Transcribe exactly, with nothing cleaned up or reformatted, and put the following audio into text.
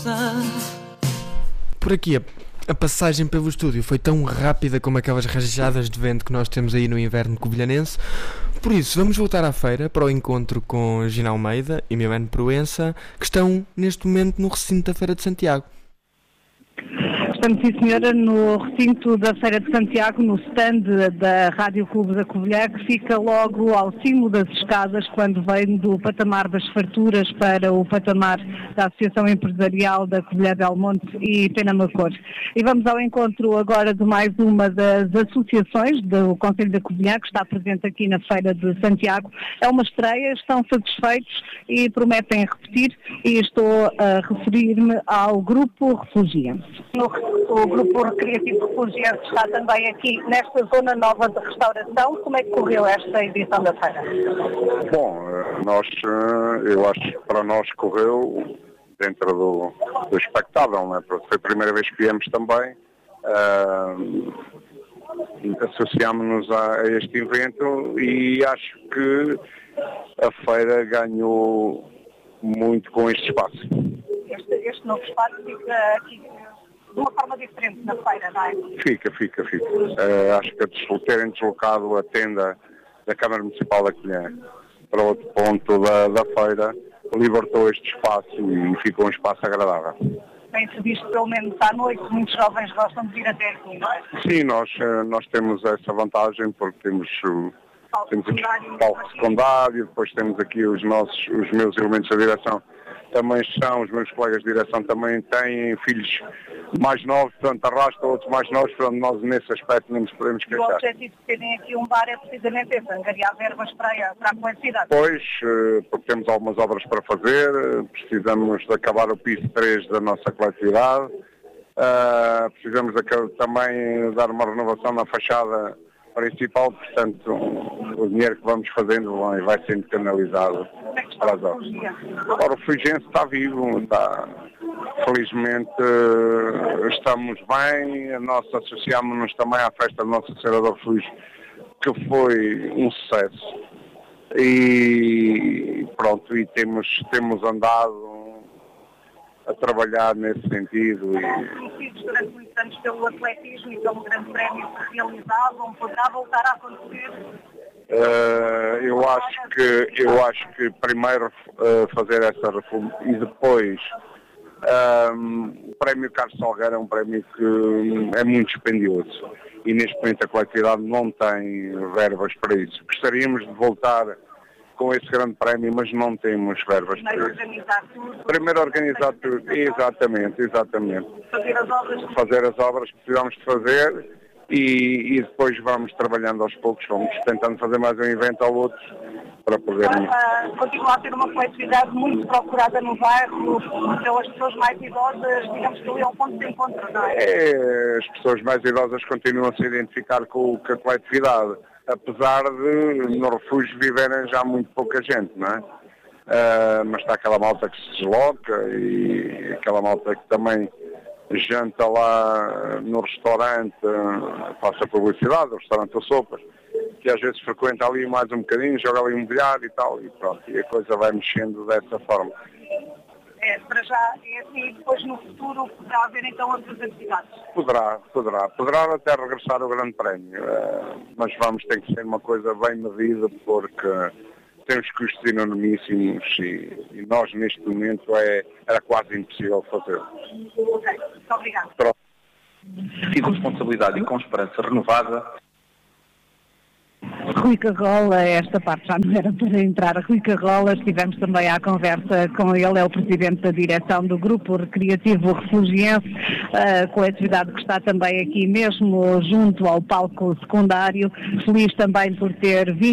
Por aqui, a, a passagem pelo estúdio foi tão rápida como aquelas rajadas de vento que nós temos aí no inverno covilhanense. Por isso, vamos voltar à feira para o encontro com Gina Almeida e Milene Proença, que estão neste momento no recinto da Feira de Santiago. Estamos, sim senhora, no recinto da Feira de Santiago, no stand da Rádio Clube da Covilhã, que fica logo ao cimo das escadas, quando vem do patamar das farturas para o patamar da Associação Empresarial da Covilhã Belmonte e Penamacor. E vamos ao encontro agora de mais uma das associações do Conselho da Covilhã, que está presente aqui na Feira de Santiago. É uma estreia, estão satisfeitos e prometem repetir, e estou a referir-me ao Grupo Refugiense. O Grupo Recreativo Refugiense está também aqui nesta zona nova de restauração. Como é que correu esta edição da feira? Bom, nós, eu acho que para nós correu dentro do, do expectável, não é? Porque foi a primeira vez que viemos também. Uh, associámos-nos a, a este evento e acho que a feira ganhou muito com este espaço. Este, este novo espaço fica aqui de uma forma diferente na feira, não é? Fica, fica, fica. Uh, acho que a terem deslocado a tenda da Câmara Municipal da Covilhã para outro ponto da, da feira libertou este espaço e ficou um espaço agradável. Tem-se visto pelo menos à noite, muitos jovens gostam de vir até aqui, não é? Sim, nós, nós temos essa vantagem porque temos o temos aqui o palco secundário, depois temos aqui os nossos, os meus elementos da direção também são, os meus colegas de direção também têm filhos mais novos, portanto arrastam outros mais novos, portanto nós nesse aspecto não nos podemos queixar. O objetivo de terem aqui um bar é precisamente esse, angariar verbas para a, para a coletividade. Pois, porque temos algumas obras para fazer, precisamos de acabar o piso três da nossa coletividade, uh, precisamos de, também dar uma renovação na fachada principal, portanto o dinheiro que vamos fazendo vai, vai sendo canalizado para as obras. Ora, o Refugiense está vivo, está, felizmente estamos bem, nós associámos-nos também à festa da Nossa Senhora do Refúgio, que foi um sucesso, e pronto, e temos, temos andado a trabalhar nesse sentido. Conhecidos durante muitos anos pelo atletismo e pelo grande prémio que realizavam, poderá voltar a acontecer? Uh, eu acho que eu acho que primeiro uh, fazer essa reforma e depois um, o prémio Carlos Salgueiro é um prémio que um, é muito dispendioso e neste momento a coletividade não tem verbas para isso. Gostaríamos de voltar com esse grande prémio, mas não temos verbas para isso. Organizar tudo. Primeiro organizar tudo, exatamente, exatamente. Fazer as obras. Fazer as obras que precisamos de fazer. E, e depois vamos trabalhando aos poucos, vamos tentando fazer mais um evento ao outro para podermos... Uh, continua a ser uma coletividade muito procurada no bairro, pelas pessoas mais idosas, digamos que ali é um ponto de encontro, não é? É, as pessoas mais idosas continuam a se identificar com, com a coletividade, apesar de no refúgio viverem já muito pouca gente, não é? Uh, mas está aquela malta que se desloca e aquela malta que também janta lá no restaurante, faça publicidade, o restaurante ou sopas, que às vezes frequenta ali mais um bocadinho, joga ali um bilhar e tal, e pronto, e a coisa vai mexendo dessa forma. É, para já é assim, depois no futuro poderá haver então outras atividades? Poderá, poderá, poderá até regressar o grande prémio, mas vamos ter que ser uma coisa bem medida, porque temos custos enormíssimos e, e nós neste momento é, era quase impossível fazê-lo. Ok, muito obrigado. Tive responsabilidade e com esperança renovada. Rui Carrola, esta parte já não era para entrar. Rui Carrola, estivemos também à conversa com ele, é o presidente da direção do Grupo Recreativo Refugiense, a coletividade que está também aqui mesmo junto ao palco secundário. Feliz também por ter vindo